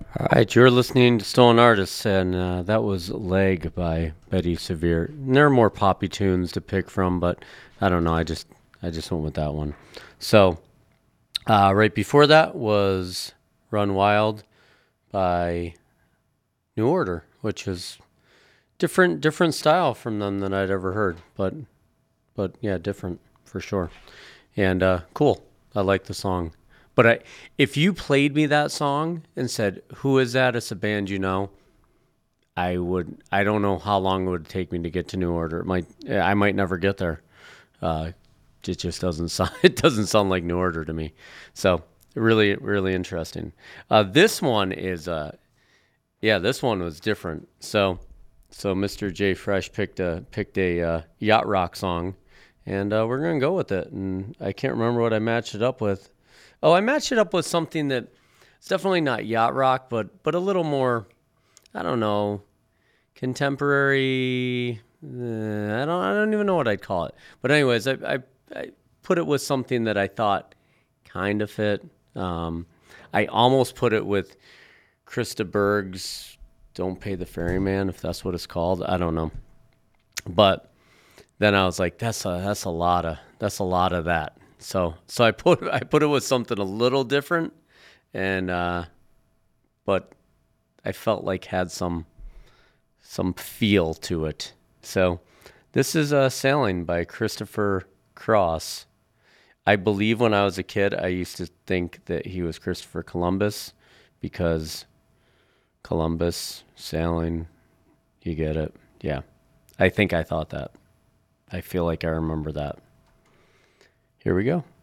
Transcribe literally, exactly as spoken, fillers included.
All right, you're listening to Stolen Artists, and uh, that was Leg by Betty Severe. And there are more poppy tunes to pick from, but I don't know. I just I just went with that one. So uh, right before that was Run Wild by New Order, which is different different style from them than I'd ever heard, but but yeah, different for sure. And uh, cool. I like the song. But I, if you played me that song and said, "Who is that?" It's a band you know. I would. I don't know how long it would take me to get to New Order. It might. I might never get there. Uh, it just doesn't sound. It doesn't sound like New Order to me. So really, really interesting. Uh, this one is. Uh, yeah, this one was different. So, so Mister J Fresh picked a picked a uh, yacht rock song, and uh, we're gonna go with it. And I can't remember what I matched it up with. Oh, I matched it up with something that it's definitely not yacht rock, but but a little more, I don't know, contemporary. Uh, I don't I don't even know what I'd call it. But anyways, I I, I put it with something that I thought kind of fit. Um, I almost put it with Krista Berg's "Don't Pay the Ferryman," if that's what it's called. I don't know, but then I was like, that's a that's a lot of that's a lot of that. So so I put I put it with something a little different, and uh, but I felt like had some some feel to it. So this is uh, "Sailing" by Christopher Cross. I believe when I was a kid, I used to think that he was Christopher Columbus because Columbus sailing, you get it. Yeah, I think I thought that. I feel like I remember that. Here we go.